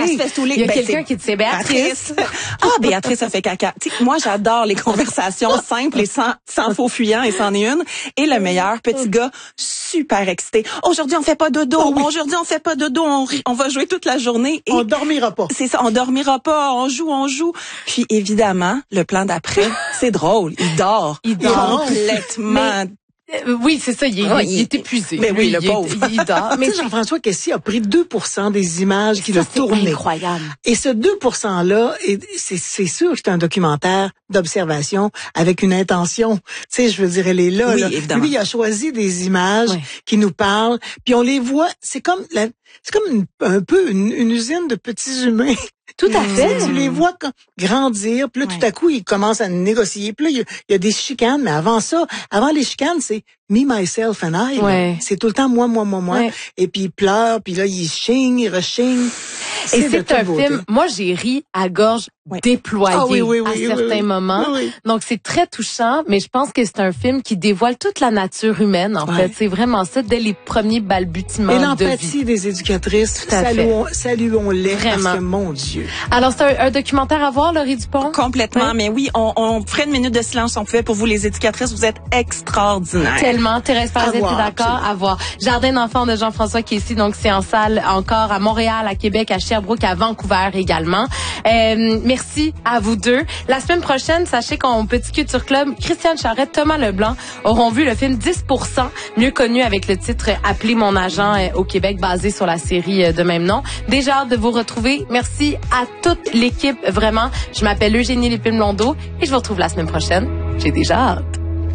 Elle se fait saouler. Il y a quelqu'un qui dit, c'est Béatrice. Béatrice, ça fait caca. Tu sais, moi, j'adore les conversations simples et sans faux fuyant, et c'en est une. Et le meilleur, petit gars, super excité. Aujourd'hui, on fait pas dodo. Aujourd'hui, on fait pas dodo. On va jouer toute la journée. Et on dormira pas. C'est ça, on dormira pas. On joue. Puis, évidemment, le plan d'après, c'est drôle. Il dort. Complètement. Oui, c'est ça, il est épuisé. Mais oui, le pauvre. Il dort. Mais Jean-François Kessy a pris 2% des images qu'il a tournées. C'est incroyable. Et ce 2%-là, c'est sûr que c'est un documentaire d'observation avec une intention. Tu sais, je veux dire, elle est là. Oui, là. évidemment. Lui, il a choisi des images qui nous parlent, puis on les voit. C'est comme un peu une usine de petits humains. Tout à fait. Tu les vois grandir, puis là, tout à coup, ils commencent à négocier. Puis là, il y a des chicanes, mais avant les chicanes, c'est me, myself and I. Ouais. C'est tout le temps moi. Ouais. Et puis ils pleurent, puis là, ils chignent, ils rechignent. Et c'est un film, moi j'ai ri à gorge déployée à certains moments. Oui. Donc c'est très touchant, mais je pense que c'est un film qui dévoile toute la nature humaine, en fait. C'est vraiment ça, dès les premiers balbutiements de vie. Et l'empathie des éducatrices, saluons-les, parce que, mon Dieu. Alors c'est un documentaire à voir, Laurie Dupont? Complètement, mais oui, on ferait une minute de silence, on pouvait pour vous les éducatrices, vous êtes extraordinaires. Tellement, Thérèse Paradis, t'es d'accord? À voir. Jardin d'enfants de Jean-François Kessy, donc c'est en salle encore à Montréal, à Québec, à Sherbrooke, à Vancouver également. Merci à vous deux. La semaine prochaine, sachez qu'en Petit Culture Club, Christiane Charette, Thomas Leblanc auront vu le film 10%, mieux connu avec le titre Appelez mon agent au Québec, basé sur la série de même nom. Déjà hâte de vous retrouver. Merci à toute l'équipe, vraiment. Je m'appelle Eugénie Lépine-Blondeau et je vous retrouve la semaine prochaine. J'ai déjà hâte.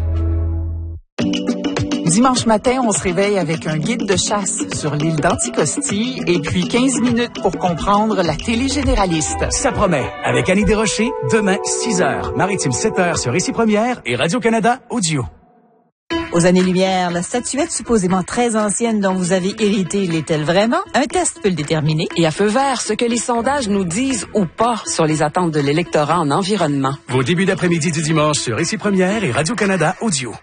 Dimanche matin, on se réveille avec un guide de chasse sur l'île d'Anticosti et puis 15 minutes pour comprendre la télé généraliste. Ça promet. Avec Annie Desrochers, demain, 6h, Maritime 7h sur Ici Première et Radio-Canada Audio. Aux années-lumière, la statuette supposément très ancienne dont vous avez hérité l'est-elle vraiment? Un test peut le déterminer. Et à feu vert, ce que les sondages nous disent ou pas sur les attentes de l'électorat en environnement. Vos débuts d'après-midi du dimanche sur Ici Première et Radio-Canada Audio.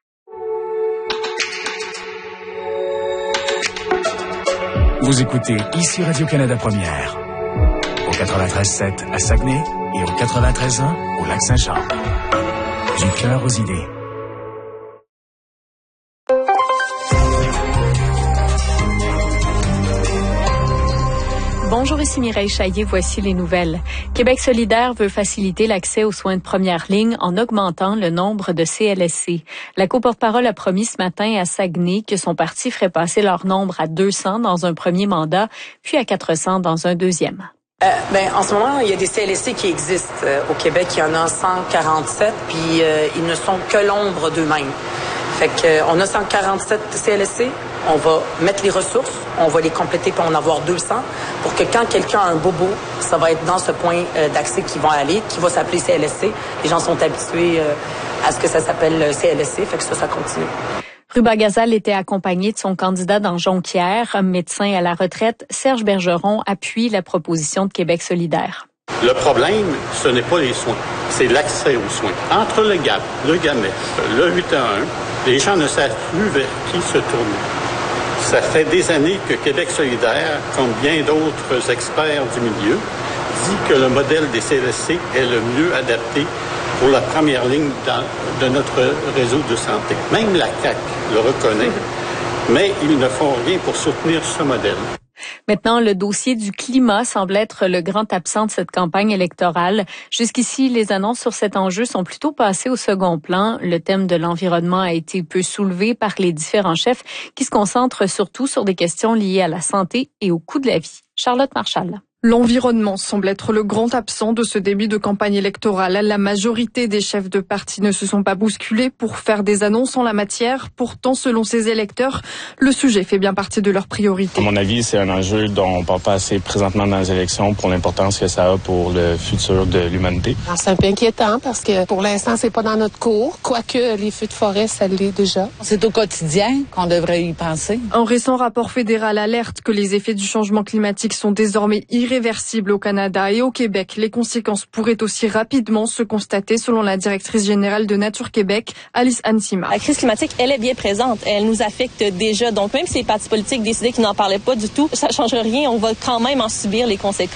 Vous écoutez Ici Radio-Canada Première, au 93.7 à Saguenay et au 93.1 au Lac-Saint-Jean. Du cœur aux idées. Bonjour, ici Mireille Chaillet, voici les nouvelles. Québec solidaire veut faciliter l'accès aux soins de première ligne en augmentant le nombre de CLSC. La co-porte-parole a promis ce matin à Saguenay que son parti ferait passer leur nombre à 200 dans un premier mandat, puis à 400 dans un deuxième. En ce moment, il y a des CLSC qui existent au Québec. Il y en a 147, puis ils ne sont que l'ombre d'eux-mêmes. Fait que on a 147 CLSC, on va mettre les ressources, on va les compléter pour en avoir 200 pour que quand quelqu'un a un bobo, ça va être dans ce point d'accès qu'ils vont aller, qui va s'appeler CLSC. Les gens sont habitués à ce que ça s'appelle CLSC, fait que ça continue. Ruba Gazal était accompagné de son candidat dans Jonquière, médecin à la retraite. Serge Bergeron appuie la proposition de Québec solidaire. Le problème, ce n'est pas les soins, c'est l'accès aux soins. Entre le GAP, le GAMEF, le 811, les gens ne savent plus vers qui se tourner. Ça fait des années que Québec solidaire, comme bien d'autres experts du milieu, dit que le modèle des CLSC est le mieux adapté pour la première ligne de notre réseau de santé. Même la CAQ le reconnaît, mais ils ne font rien pour soutenir ce modèle. Maintenant, le dossier du climat semble être le grand absent de cette campagne électorale. Jusqu'ici, les annonces sur cet enjeu sont plutôt passées au second plan. Le thème de l'environnement a été peu soulevé par les différents chefs qui se concentrent surtout sur des questions liées à la santé et au coût de la vie. Charlotte Marchal. L'environnement semble être le grand absent de ce début de campagne électorale. La majorité des chefs de parti ne se sont pas bousculés pour faire des annonces en la matière. Pourtant, selon ces électeurs, le sujet fait bien partie de leurs priorités. À mon avis, c'est un enjeu dont on ne parle pas assez présentement dans les élections pour l'importance que ça a pour le futur de l'humanité. C'est un peu inquiétant parce que pour l'instant, c'est pas dans notre cours. Quoique les feux de forêt, ça l'est déjà. C'est au quotidien qu'on devrait y penser. Un récent rapport fédéral alerte que les effets du changement climatique sont désormais irréversible au Canada et au Québec. Les conséquences pourraient aussi rapidement se constater selon la directrice générale de Nature Québec, Alice Hansima. La crise climatique, elle est bien présente. Elle nous affecte déjà. Donc même si les partis politiques décidaient qu'ils n'en parlaient pas du tout, ça ne change rien. On va quand même en subir les conséquences.